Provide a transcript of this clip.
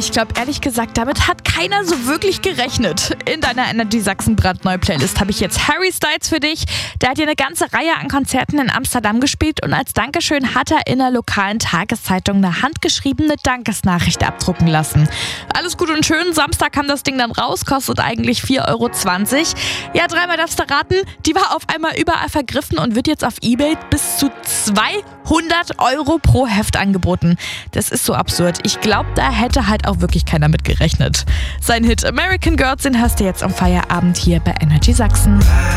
Ich glaube ehrlich gesagt, damit hat keiner so wirklich gerechnet. In deiner Energy Sachsen brandneue Playlist habe ich jetzt Harry Styles für dich. Der hat hier eine ganze Reihe an Konzerten in Amsterdam gespielt und als Dankeschön hat er in der lokalen Tageszeitung eine handgeschriebene Dankesnachricht abdrucken lassen. Alles gut und schön, Samstag kam das Ding dann raus, kostet eigentlich 4,20 €. Ja, dreimal darfst du raten, die war auf einmal überall vergriffen und wird jetzt auf eBay bis zu 200 € pro Heft angeboten. Das ist so absurd. Ich glaube, da hätte halt auch wirklich keiner mit gerechnet. Sein Hit American Girls, den hörst du jetzt am Feierabend hier bei Energy Sachsen.